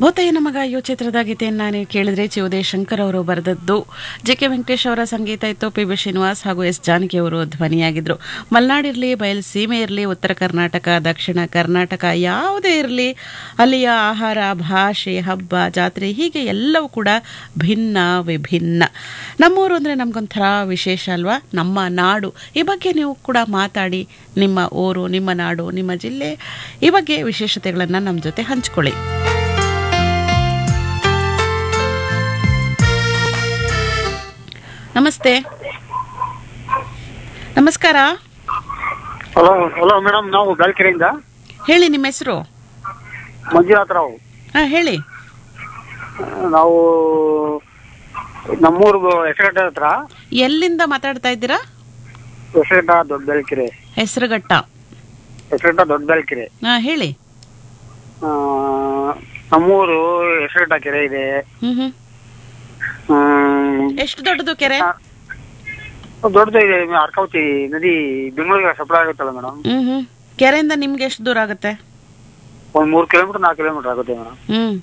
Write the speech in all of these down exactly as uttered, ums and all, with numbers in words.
ಭೂತಯ್ಯ ನಮಗ ಅಯ್ಯೋ ಚಿತ್ರದ ಗೀತೆಯನ್ನ ನೀವು ಕೇಳಿದ್ರೆ ಚಿ ಉದಯ ಶಂಕರ್ ಅವರು ಬರೆದದ್ದು. ಜೆ ಕೆ ವೆಂಕಟೇಶ್ ಅವರ ಸಂಗೀತ ಇತ್ತು. ಪಿ ಬಿ ಶ್ರೀನಿವಾಸ್ ಹಾಗೂ ಎಸ್ ಜಾನಕಿ ಅವರು ಧ್ವನಿಯಾಗಿದ್ರು. ಮಲೆನಾಡಿರಲಿ, ಬಯಲು ಸೀಮೆ ಇರಲಿ, ಉತ್ತರ ಕರ್ನಾಟಕ, ದಕ್ಷಿಣ ಕರ್ನಾಟಕ ಯಾವುದೇ ಇರಲಿ, ಅಲ್ಲಿಯ ಆಹಾರ, ಭಾಷೆ, ಹಬ್ಬ, ಜಾತ್ರೆ ಹೀಗೆ ಎಲ್ಲವೂ ಕೂಡ ಭಿನ್ನ ವಿಭಿನ್ನ. ನಮ್ಮೂರು ಅಂದರೆ ನಮಗೊಂಥರ ವಿಶೇಷ ಅಲ್ವಾ, ನಮ್ಮ ನಾಡು. ಈ ಬಗ್ಗೆ ನೀವು ಕೂಡ ಮಾತಾಡಿ, ನಿಮ್ಮ ಊರು, ನಿಮ್ಮ ನಾಡು, ನಿಮ್ಮ ಜಿಲ್ಲೆ ಈ ಬಗ್ಗೆ ವಿಶೇಷತೆಗಳನ್ನು ನಮ್ಮ ಜೊತೆ ಹಂಚ್ಕೊಳ್ಳಿ. ನಮಸ್ತೆ, ನಮಸ್ಕಾರ. ಹಲೋ ಹಲೋ ಮೇಡಮ್, ನಾವು ಬೆಳಕೆರೆಯಿಂದ. ಹೇಳಿ, ನಿಮ್ಮ ಹೆಸರು? ಮಂಜುನಾಥ್ ರಾವ್. ಹಾ, ಹೇಳಿ. ನಾವು ನಮ್ಮೂರು ಹೆಸರುಘಟ್ಟ ಹತ್ರ. ಎಲ್ಲಿಂದ ಮಾತಾಡ್ತಾ ಇದ್ದೀರಾ? ಹೆಸರುಘಟ್ಟ ದೊಡ್ಡ ಬೆಳಕೆರೆ. ಹೆಸರುಘಟ್ಟ ಹೆಸರುಘಟ್ಟ ದೊಡ್ಡ ಬೆಳಕೆರೆ. ಹಾ, ಹೇಳಿ. ನಮ್ಮೂರು ಹೆಸರುಘಟ್ಟ ಕೆರೆ ಇದೆ. ಹ್ಮ್ ಹ್ಮ್ ಎಷ್ಟು ದೊಡ್ಡದು ಕೆರೆ? ದೊಡ್ಡದು ಇದೆ. ಅರ್ಕಾವತಿ ನದಿ ಬೆಂಗಳೂರಿಗೆ ಸಪ್ಲೈ ಆಗುತ್ತಲ್ಲ ಮೇಡಮ್. ಹ್ಮ್ ಹ್ಮ್ ಕೆರೆಯಿಂದ ನಿಮ್ಗೆ ಎಷ್ಟು ದೂರ ಆಗುತ್ತೆ? ಒಂದ್ ಮೂರ್ ಕಿಲೋಮೀಟರ್ ನಾಲ್ಕು ಕಿಲೋಮೀಟರ್ ಆಗುತ್ತೆ ಮೇಡಮ್. ಹ್ಮ್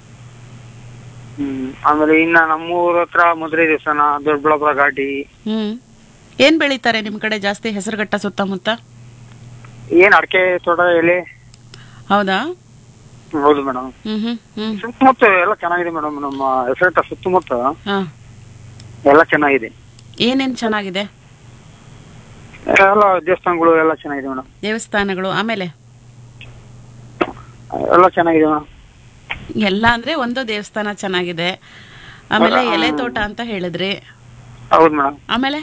ಹ್ಮ್ ಆಮೇಲೆ ಇನ್ನ ನಮ್ಮೂರ ಹತ್ರ ಮಧುರೈ ದೇವಸ್ಥಾನ, ದೊಡ್ಡಬಳ್ಳಾಪುರ ಘಾಟಿ. ಹ್ಮ್ ಏನ್ ಬೆಳೀತಾರೆ ನಿಮ್ ಕಡೆ ಜಾಸ್ತಿ ಹೆಸರುಘಟ್ಟ ಸುತ್ತಮುತ್ತ? ಏನ್ ಅಡಕೆ ತೋಟ, ಎಲೆ. ಹೌದಾ? ಹೌದು ಮೇಡಮ್. ಹ್ಮ್ ಹ್ಮ್ ಹ್ಮ್ ಸುತ್ತಮುತ್ತ ಎಲ್ಲ ಚೆನ್ನಾಗಿದೆ ಮೇಡಮ್. ನಮ್ಮ ಹೆಸರುಘಟ್ಟ ಸುತ್ತಮುತ್ತ ಹಾ, ಎಲ್ಲ ಚೆನ್ನಾಗಿದೆ. ಏನೇನ್ ಚೆನ್ನಾಗಿದೆ? ಎಲ್ಲ ದೇವಸ್ಥಾನಗಳು ಎಲ್ಲ ಚೆನ್ನಾಗಿದೆ ಮೇಡಮ್. ದೇವಸ್ಥಾನಗಳು, ಆಮೇಲೆ ಎಲ್ಲ ಚೆನ್ನಾಗಿದೆ ಮೇಡಮ್. ಎಲ್ಲ ಅಂದ್ರೆ ಒಂದು ದೇವಸ್ಥಾನ ಚೆನ್ನಾಗಿದೆ, ಆಮೇಲೆ ಎಲೆ ತೋಟ ಅಂತ ಹೇಳಿದ್ರಿ. ಹೌದು ಮೇಡಮ್. ಆಮೇಲೆ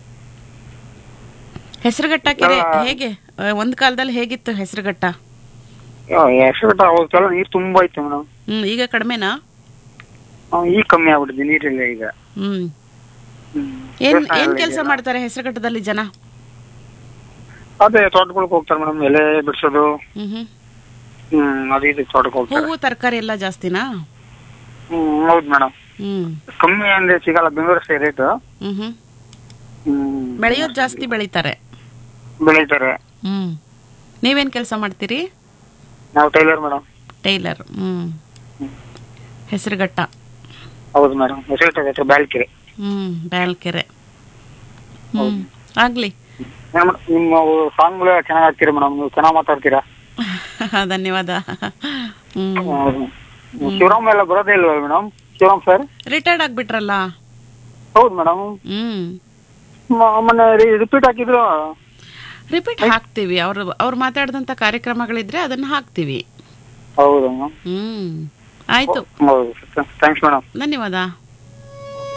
ಹೆಸರುಘಟ್ಟ ಕೆರೆ ಹೇಗೆ, ಒಂದ್ ಕಾಲದಲ್ಲಿ ಹೇಗಿತ್ತು ಹೆಸರುಘಟ್ಟ? ಹೆಸರುಘಟ್ಟ ಅವತ್ತೆಲ್ಲ ನೀರ್ ತುಂಬಾ ಇತ್ತು ಮೇಡಮ್. ಹ್ಮ್ ಈಗ ಕಡಿಮೆನಾ? ಈಗ ಕಮ್ಮಿ ಆಗ್ಬಿಟ್ಟಿದೆ ನೀರಿಲ್ಲ ಈಗ. ಹ್ಮ್ ಏನ್ ಏನ್ ಕೆಲಸ ಮಾಡ್ತಾರೆ ಹೆಸರುಘಟ್ಟದಲ್ಲಿ ಜನ? ಅದೇ ತೋಟಗಳಿಗೆ ಹೋಗ್ತಾರೆ ಮೇಡಮ್, ಎಲೆ ಬಿಡಿಸೋದು. ಹ್ಮ್ ಹ್ಮ್ ಹ್ಮ್ ಅದು ಇದು ತೋಟಕ್ಕೆ ಹೋಗ್ತಾರೆ. ಹೂವು ತರಕಾರಿ ಎಲ್ಲ ಜಾಸ್ತಿನಾ? ಹ್ಮ್ ಹೌದು ಮೇಡಮ್. ಹ್ಮ್ ಕಮ್ಮಿ ಅಂದ್ರೆ ಸಿಗಲ್ಲ, ಬೆಂಗಳೂರು ಅಷ್ಟೇ ರೇಟ್. ಹ್ಮ್ ಹ್ಮ್ ಹ್ಮ್ ಬೆಳೆಯೋದು ಜಾಸ್ತಿ ಬೆಳೀತಾರೆ. ಬೆಳೀತಾರೆ. ಹ್ಮ್ ನೀವೇನ್ ಕೆಲಸ ಮಾಡ್ತೀರಿ? ನಾವು ಟೈಲರ್ ಮೇಡಮ್. ಟೈಲರ್. ಹ್ಮ್ ಹೆಸರುಘಟ್ಟ. ಹೌದು ಮೇಡಮ್, ಹೆಸರುಘಟ್ಟ ಬ್ಯಾಲ್ಕೆರೆ. ಹ್ಮ್ ಬ್ಯಾಲ್ಕೆರೆ. ಹ್ಮ್ ಆಗ್ಲಿ. ನಿಮ್ಮ ಸಾಂಗ್ ಚೆನ್ನಾಗ್ ಹಾಕ್ತೀರಾ ಮೇಡಮ್, ನೀವು ಚೆನ್ನಾಗ್ ಮಾತಾಡ್ತೀರಾ. ಧನ್ಯವಾದ. ಹ್ಮ್ ಶಿವರಾಮ್ ಎಲ್ಲ ಬರೋದೇ ಇಲ್ವಾ ಮೇಡಮ್? Shivaram sir retired ಆಗ್ಬಿಟ್ರಲ್ಲ. ಹೌದು ಮೇಡಮ್. ಹ್ಮ್ ಮೊನ್ನೆ ರಿಪೀಟ್ ಹಾಕಿದ್ರು. ರಿಪೀಟ್ ಹಾಕ್ತಿವಿ, ಅವ್ರು ಅವ್ರು ಮಾತಾಡಿದಂತ ಕಾರ್ಯಕ್ರಮಗಳಿದ್ರೆ ಅದನ್ನ ಹಾಕ್ತಿವಿ. ಹೌದು. ಹ್ಮ್ ಆಯ್ತು, ಹೌದು. Thanks madam. ಧನ್ಯವಾದ.